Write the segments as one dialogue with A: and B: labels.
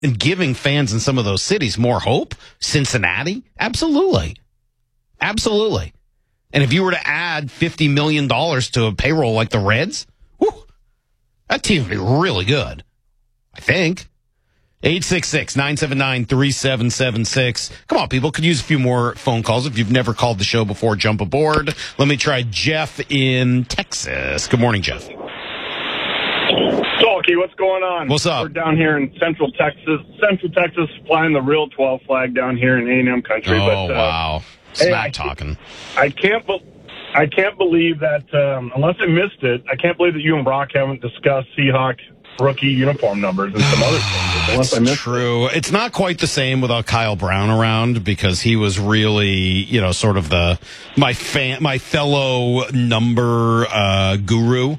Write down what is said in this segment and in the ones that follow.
A: and giving fans in some of those cities more hope. Cincinnati? Absolutely. Absolutely. And if you were to add $50 million to a payroll like the Reds, whew, that team would be really good, I think. 866-979-3776. Come on, people. Could use a few more phone calls. If you've never called the show before, jump aboard. Let me try Jeff in Texas. Good morning, Jeff.
B: Salky, what's going on?
A: What's up?
B: We're down here in Central Texas, flying the real 12 flag down here in A&M country.
A: Oh, wow. Smack talking.
B: I can't believe that, unless I missed it, I can't believe that you and Brock haven't discussed Seahawk rookie uniform numbers and some other things. Unless I missed
A: true. It's not quite the same without Kyle Brown around because he was really, sort of my fellow number guru.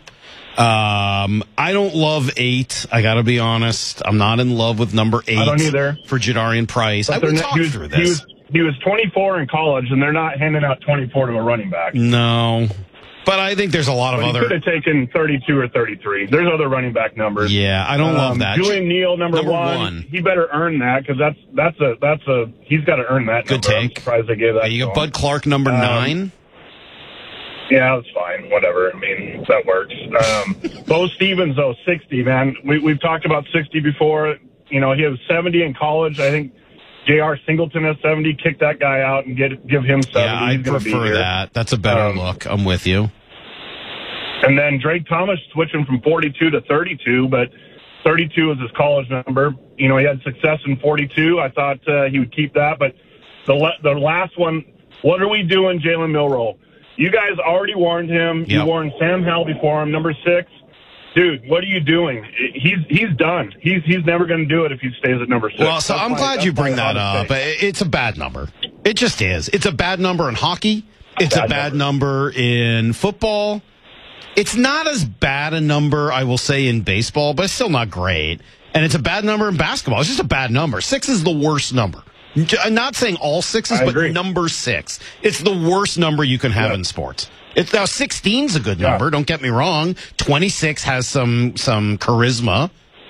A: I don't love 8. I got to be honest. I'm not in love with number 8.
B: I don't either.
A: For Jadarian Price. I would talk through this.
B: He was 24 in college, and they're not handing out 24 to a running back.
A: No. But I think there's a lot of
B: he
A: other.
B: Could have taken 32 or 33. There's other running back numbers.
A: Yeah, I don't love that.
B: Julian Neal, number one. He better earn that because he's got to earn that.
A: Good
B: number.
A: take.
B: I'm surprised they gave that.
A: You got Bud Clark, number 9.
B: Yeah, that's fine. Whatever. I mean, that works. Bo Stevens, though, 60, man. We've talked about 60 before. He was 70 in college. I think J.R. Singleton has 70. Kick that guy out and give him 70.
A: Yeah, I prefer that. That's a better look. I'm with you.
B: And then Drake Thomas switching from 42 to 32, but 32 is his college number. He had success in 42. I thought he would keep that. But the last one, what are we doing, Jalen Milroe? You guys already warned him.
A: Yep.
B: You warned Sam Howell before him, number 6. Dude, what are you doing? He's done. He's never going to do it if he stays at number 6.
A: Well, so I'm glad you bring that up. It's a bad number. It just is. It's a bad number in hockey. It's a bad number in football. It's not as bad a number, I will say, in baseball, but it's still not great. And it's a bad number in basketball. It's just a bad number. 6 is the worst number. I'm not saying all 6s, but number 6. It's the worst number you can have in sports. Now 16's a good number. Don't get me wrong. 26 has some charisma.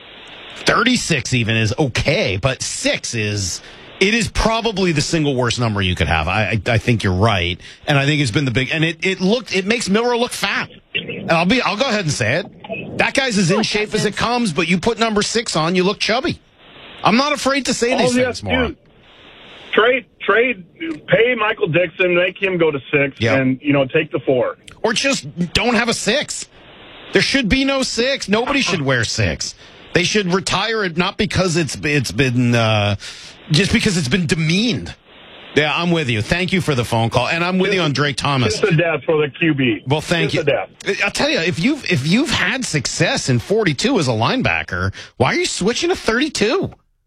A: 36 even is okay, but 6 is probably the single worst number you could have. I think you're right, and I think it's been the big. And it makes Milroe look fat. And I'll go ahead and say it. That guy's as in shape as it comes, but you put number 6 on, you look chubby. I'm not afraid to say these things more.
B: Trade, pay Michael Dixon, make him go to 6, and take the 4.
A: Or just don't have a 6. There should be no 6. Nobody should wear 6. They should retire it, not because it's been just because it's been demeaned. Yeah, I'm with you. Thank you for the phone call, and I'm with you on Drake Thomas.
B: Just a death for the QB.
A: Well, thank you. I'll tell you, if you've had success in 42 as a linebacker, why are you switching to 32?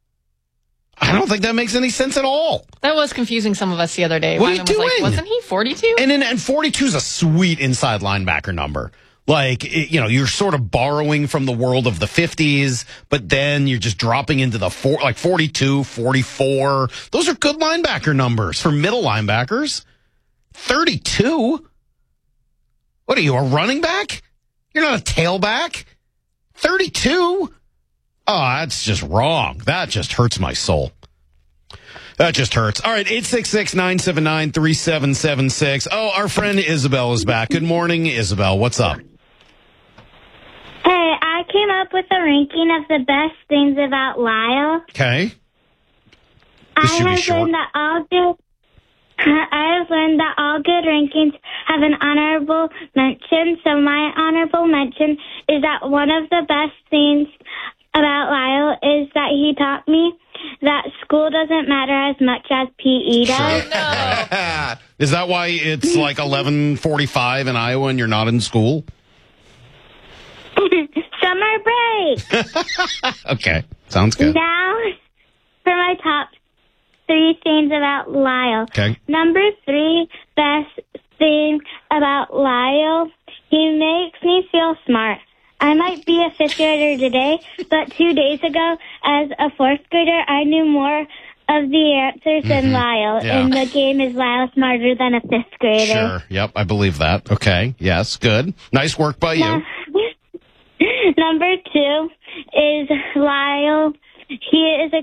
A: I don't think that makes any sense at all.
C: That was confusing some of us the other day.
A: What are you doing?
C: Wasn't he 42?
A: And 42 is a sweet inside linebacker number. You're sort of borrowing from the world of the 50s, but then you're just dropping into the 42, 44. Those are good linebacker numbers for middle linebackers. 32? What are you, a running back? You're not a tailback? 32? Oh, that's just wrong. That just hurts my soul. That just hurts. All right, 866-979-3776. Oh, our friend Isabel is back. Good morning, Isabel. What's up?
D: Hey, I came up with a ranking of the best things about Lyle.
A: Okay.
D: I have learned that all good rankings have an honorable mention. So my honorable mention is that one of the best things about Lyle is that he taught me that school doesn't matter as much as PE does.
A: Sure. No. Is that why it's like 11:45 in Iowa and you're not in school?
D: Summer break.
A: Okay, sounds good.
D: Now for my top 3 things about Lyle.
A: Okay.
D: Number 3 best thing about Lyle, he makes me feel smart. I might be a 5th grader today, but 2 days ago, as a 4th grader, I knew more of the answers than Lyle.
A: Yeah.
D: And the game is Lyle smarter than a 5th grader.
A: Sure. Yep, I believe that. Okay. Yes, good. Nice work by you.
D: Number 2 is Lyle He is a